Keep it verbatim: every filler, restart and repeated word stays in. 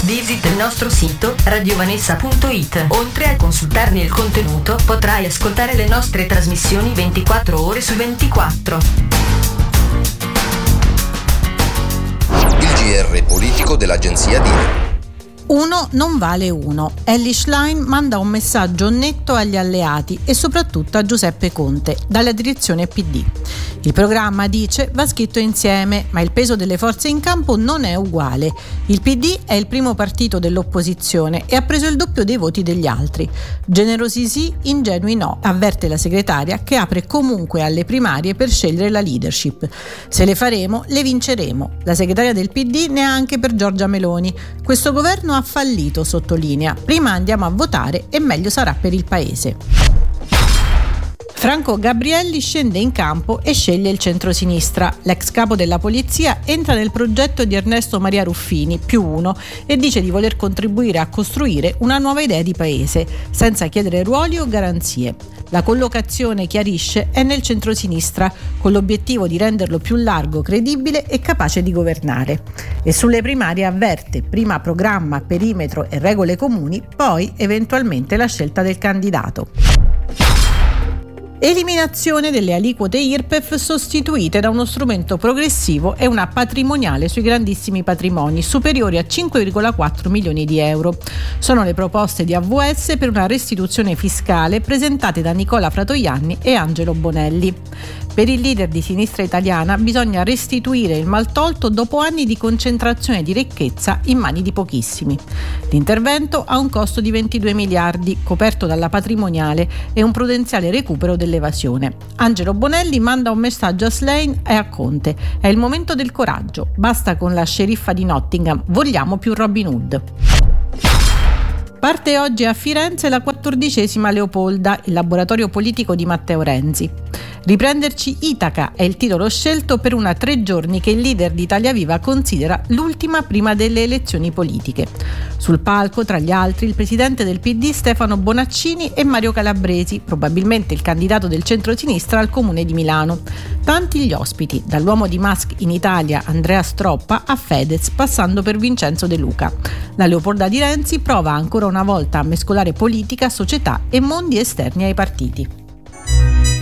Visita il nostro sito radiovanessa punto it. Oltre a consultarne il contenuto, potrai ascoltare le nostre trasmissioni ventiquattro ore su ventiquattro. Il G R politico dell'agenzia Dina. Uno non vale uno. Elly Schlein manda un messaggio netto agli alleati e soprattutto a Giuseppe Conte, dalla direzione P D. Il programma, dice, va scritto insieme, ma il peso delle forze in campo non è uguale. Il P D è il primo partito dell'opposizione e ha preso il doppio dei voti degli altri. Generosi sì, ingenui no, avverte la segretaria, che apre comunque alle primarie per scegliere la leadership. Se le faremo, le vinceremo. La segretaria del P D ne ha anche per Giorgia Meloni. Questo governo ha fallito, sottolinea. Prima andiamo a votare e meglio sarà per il paese. Franco Gabrielli scende in campo e sceglie il centrosinistra. L'ex capo della polizia entra nel progetto di Ernesto Maria Ruffini, più uno, e dice di voler contribuire a costruire una nuova idea di paese, senza chiedere ruoli o garanzie. La collocazione, chiarisce, è nel centrosinistra, con l'obiettivo di renderlo più largo, credibile e capace di governare. E sulle primarie avverte: prima programma, perimetro e regole comuni, poi eventualmente la scelta del candidato. Eliminazione delle aliquote I R P E F sostituite da uno strumento progressivo e una patrimoniale sui grandissimi patrimoni superiori a cinque virgola quattro milioni di euro. Sono le proposte di A V S per una restituzione fiscale presentate da Nicola Fratoianni e Angelo Bonelli. Per il leader di Sinistra Italiana bisogna restituire il maltolto dopo anni di concentrazione di ricchezza in mani di pochissimi. L'intervento ha un costo di ventidue miliardi, coperto dalla patrimoniale, e un prudenziale recupero dell'evasione. Angelo Bonelli manda un messaggio a Schlein e a Conte: è il momento del coraggio, basta con la sceriffa di Nottingham, vogliamo più Robin Hood. Parte oggi a Firenze la quattordicesima Leopolda, il laboratorio politico di Matteo Renzi. Riprenderci Itaca è il titolo scelto per una tre giorni che il leader di Italia Viva considera l'ultima prima delle elezioni politiche. Sul palco, tra gli altri, il presidente del P D Stefano Bonaccini e Mario Calabresi, probabilmente il candidato del centro-sinistra al Comune di Milano. Tanti gli ospiti, dall'uomo di Musk in Italia Andrea Stroppa a Fedez, passando per Vincenzo De Luca. La Leopolda di Renzi prova ancora una volta a mescolare politica, società e mondi esterni ai partiti.